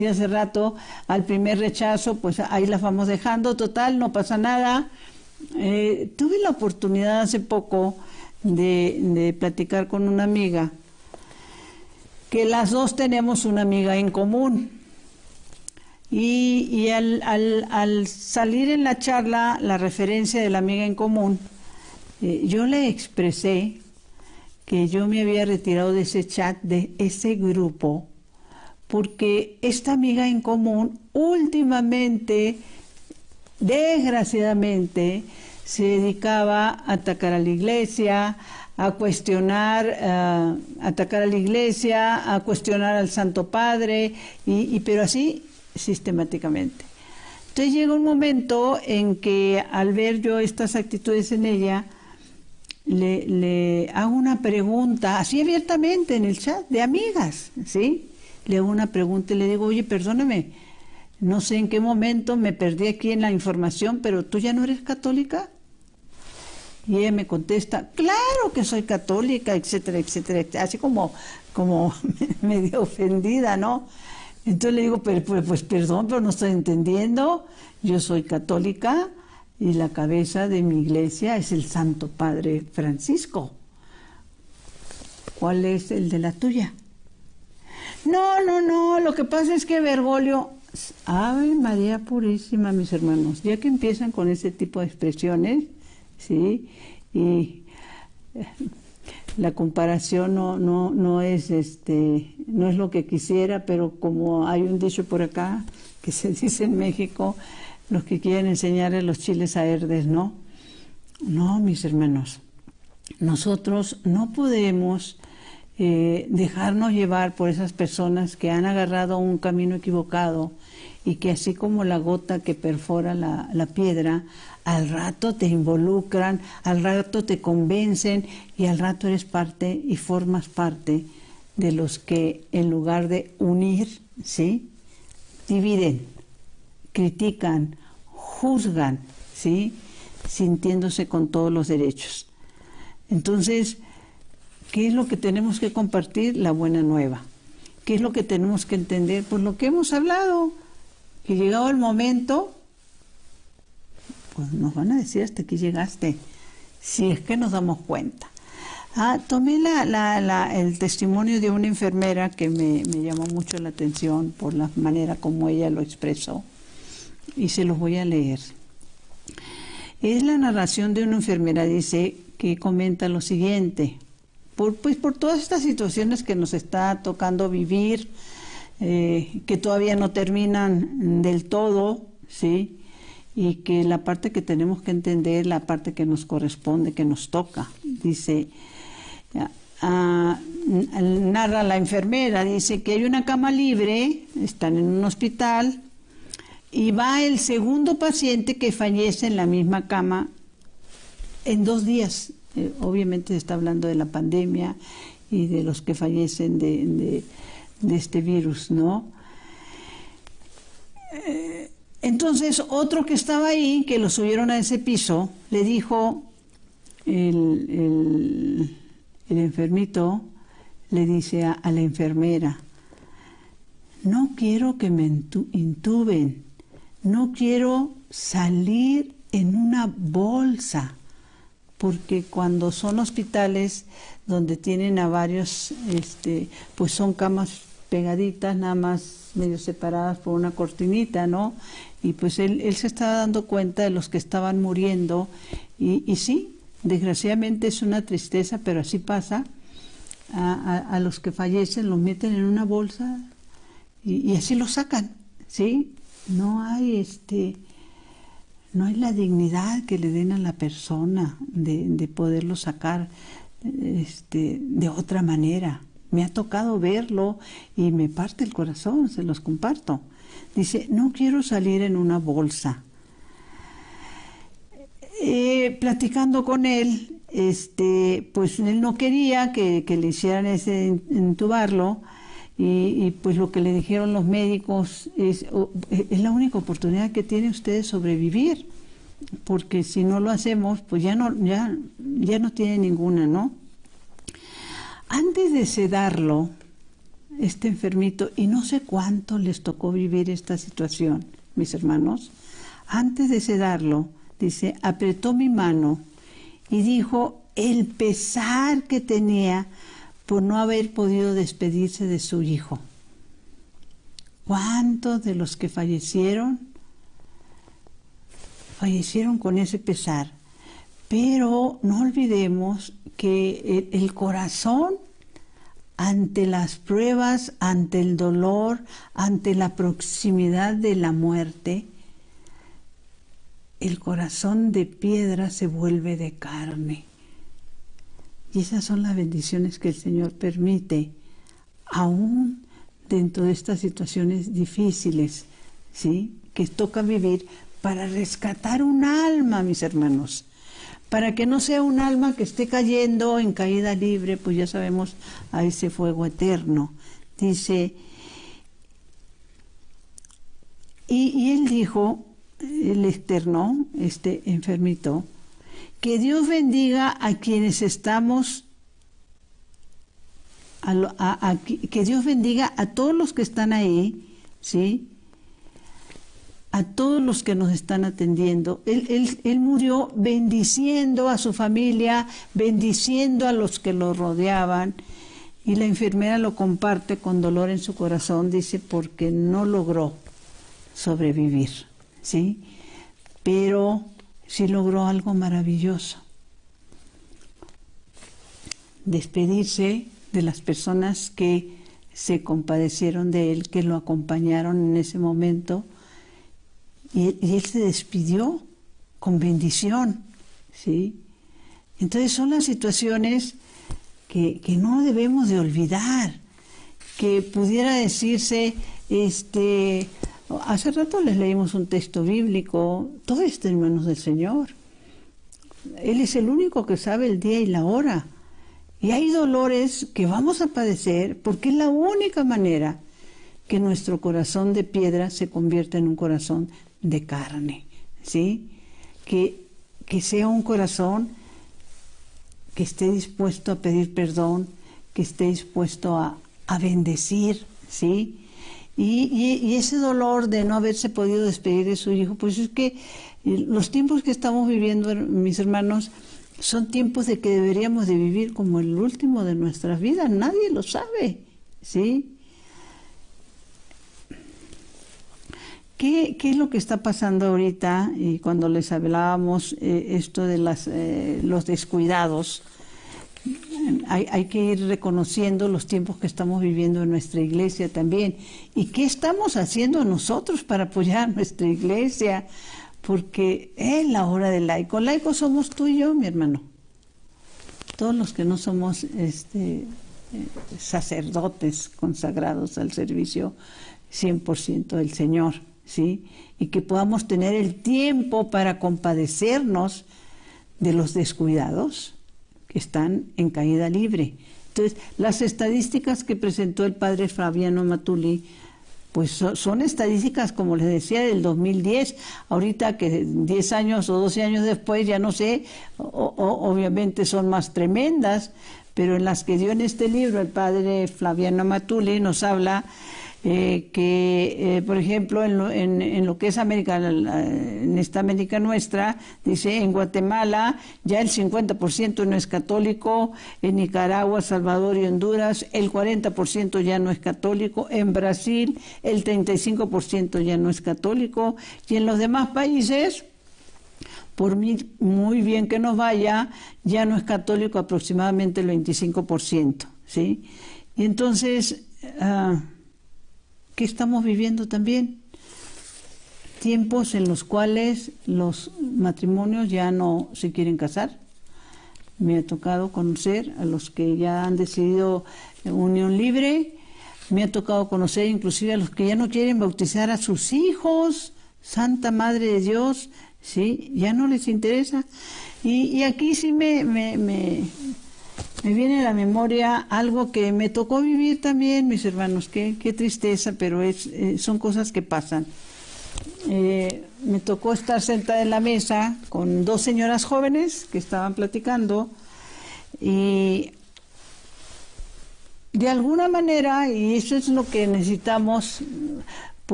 hace rato, al primer rechazo, pues ahí las vamos dejando, total, no pasa nada. Tuve la oportunidad hace poco de platicar con una amiga, que las dos tenemos una amiga en común. Y al salir en la charla la referencia de la amiga en común, yo le expresé que yo me había retirado de ese chat, de ese grupo, porque esta amiga en común últimamente, desgraciadamente, se dedicaba a atacar a la iglesia, a cuestionar, atacar a la iglesia, a cuestionar al Santo Padre, pero así sistemáticamente. Entonces llega un momento en que al ver yo estas actitudes en ella, le hago una pregunta, así abiertamente en el chat, de amigas, ¿sí? Le hago una pregunta y le digo, oye, perdóname, no sé en qué momento me perdí aquí en la información, pero ¿tú ya no eres católica? Y ella me contesta, claro que soy católica, etcétera, etcétera, así como medio ofendida, ¿no? Entonces le digo, pues perdón, pero no estoy entendiendo, yo soy católica y la cabeza de mi iglesia es el Santo Padre Francisco. ¿Cuál es el de la tuya? No, lo que pasa es que Bergoglio, Ave María Purísima, mis hermanos, ya que empiezan con ese tipo de expresiones, ¿sí? Y la comparación no es no es lo que quisiera, pero como hay un dicho por acá que se dice en México, los que quieren enseñarle los chiles a Herdes, ¿no? No, mis hermanos, nosotros no podemos dejarnos llevar por esas personas que han agarrado un camino equivocado y que así como la gota que perfora la piedra, al rato te involucran, al rato te convencen y al rato eres parte y formas parte de los que en lugar de unir, ¿sí?, dividen, critican, juzgan, ¿sí?, sintiéndose con todos los derechos. Entonces, ¿qué es lo que tenemos que compartir? La buena nueva. ¿Qué es lo que tenemos que entender? Pues lo que hemos hablado, que llegado el momento, pues nos van a decir hasta aquí llegaste, si es que nos damos cuenta. Tomé el testimonio de una enfermera que me llamó mucho la atención por la manera como ella lo expresó, y se los voy a leer. Es la narración de una enfermera, dice, que comenta lo siguiente: por todas estas situaciones que nos está tocando vivir, que todavía no terminan del todo, ¿sí?, y que la parte que tenemos que entender, la parte que nos corresponde, que nos toca. Dice, narra la enfermera, dice que hay una cama libre, están en un hospital, y va el segundo paciente que fallece en la misma cama en 2 días. Obviamente se está hablando de la pandemia y de los que fallecen de este virus, ¿no? Entonces, otro que estaba ahí, que lo subieron a ese piso, le dijo, el enfermito le dice a la enfermera, no quiero que me intuben, no quiero salir en una bolsa, porque cuando son hospitales donde tienen a varios, pues son camas pegaditas, nada más medio separadas por una cortinita, ¿no? Y pues él se estaba dando cuenta de los que estaban muriendo, y sí, desgraciadamente es una tristeza, pero así pasa. A los que fallecen los meten en una bolsa y así los sacan, ¿sí? No hay la dignidad que le den a la persona de poderlo sacar de otra manera. Me ha tocado verlo y me parte el corazón, se los comparto. Dice, no quiero salir en una bolsa. Platicando con él, pues él no quería que le hicieran ese intubarlo, y pues lo que le dijeron los médicos es la única oportunidad que tiene usted de sobrevivir, porque si no lo hacemos, pues ya no tiene ninguna, ¿no? Antes de sedarlo, este enfermito, y no sé cuánto les tocó vivir esta situación, mis hermanos. Antes de sedarlo, dice, apretó mi mano y dijo el pesar que tenía por no haber podido despedirse de su hijo. ¿Cuántos de los que fallecieron con ese pesar? Pero no olvidemos que el corazón, ante las pruebas, ante el dolor, ante la proximidad de la muerte, el corazón de piedra se vuelve de carne. Y esas son las bendiciones que el Señor permite, aún dentro de estas situaciones difíciles, ¿sí?, que toca vivir para rescatar un alma, mis hermanos. Para que no sea un alma que esté cayendo en caída libre, pues ya sabemos, a ese fuego eterno. Dice, y él dijo, el externo, este enfermito, que Dios bendiga a quienes estamos, que Dios bendiga a todos los que están ahí, ¿sí?, a todos los que nos están atendiendo. Él murió bendiciendo a su familia, bendiciendo a los que lo rodeaban, y la enfermera lo comparte con dolor en su corazón, dice, porque no logró sobrevivir, ¿sí? Pero sí logró algo maravilloso: despedirse de las personas que se compadecieron de él, que lo acompañaron en ese momento. Y él se despidió con bendición, ¿sí? Entonces son las situaciones que no debemos de olvidar, que pudiera decirse, hace rato les leímos un texto bíblico, todo está en manos del Señor. Él es el único que sabe el día y la hora. Y hay dolores que vamos a padecer porque es la única manera que nuestro corazón de piedra se convierta en un corazón de carne, ¿sí? Que sea un corazón que esté dispuesto a pedir perdón, que esté dispuesto a bendecir, ¿sí? Y ese dolor de no haberse podido despedir de su hijo, pues es que los tiempos que estamos viviendo, mis hermanos, son tiempos de que deberíamos de vivir como el último de nuestras vidas. Nadie lo sabe, ¿sí? ¿Qué es lo que está pasando ahorita? Y cuando les hablábamos esto de los descuidados, hay que ir reconociendo los tiempos que estamos viviendo en nuestra iglesia también. ¿Y qué estamos haciendo nosotros para apoyar a nuestra iglesia? Porque es la hora del laico. Laicos somos tú y yo, mi hermano. Todos los que no somos sacerdotes consagrados al servicio 100% del Señor, ¿sí? Y que podamos tener el tiempo para compadecernos de los descuidados que están en caída libre. Entonces, las estadísticas que presentó el padre Flaviano Matuli, pues son estadísticas, como les decía, del 2010. Ahorita que 10 años o 12 años después, ya no sé, obviamente son más tremendas, pero en las que dio en este libro el padre Flaviano Matuli nos habla que, por ejemplo, en lo que es América, en esta América nuestra, dice, en Guatemala ya el 50% no es católico, en Nicaragua, Salvador y Honduras el 40% ya no es católico, en Brasil el 35% ya no es católico, y en los demás países, por muy bien que nos vaya, ya no es católico aproximadamente el 25%, ¿sí? Y entonces, ¿qué estamos viviendo también? Tiempos en los cuales los matrimonios ya no se quieren casar. Me ha tocado conocer a los que ya han decidido unión libre, me ha tocado conocer inclusive a los que ya no quieren bautizar a sus hijos. Santa Madre de Dios, ¿sí? Ya no les interesa. Y aquí sí me viene a la memoria algo que me tocó vivir también, mis hermanos. Qué tristeza, pero son cosas que pasan. Me tocó estar sentada en la mesa con dos señoras jóvenes que estaban platicando, y de alguna manera, y eso es lo que necesitamos